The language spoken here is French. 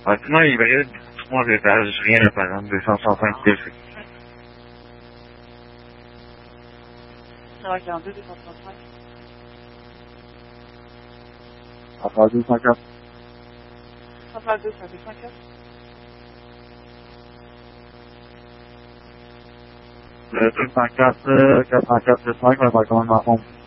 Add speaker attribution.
Speaker 1: Bâtiment hybride, 3 étages, rien d'apparent, 265 PC.
Speaker 2: 42, 235.
Speaker 3: Affaire 204.
Speaker 2: 132, 154.
Speaker 3: Le 204, 404, 5, on va commander ma pompe.